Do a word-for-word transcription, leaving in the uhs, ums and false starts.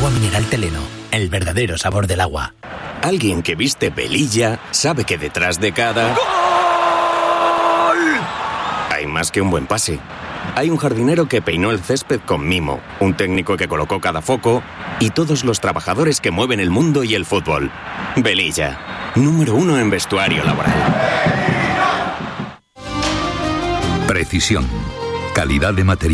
Agua mineral Teleno, el verdadero sabor del agua. Alguien que viste Velilla sabe que detrás de cada... ¡Gol! Hay más que un buen pase. Hay un jardinero que peinó el césped con mimo, un técnico que colocó cada foco y todos los trabajadores que mueven el mundo y el fútbol. Velilla, número uno en vestuario laboral. Precisión, calidad de material.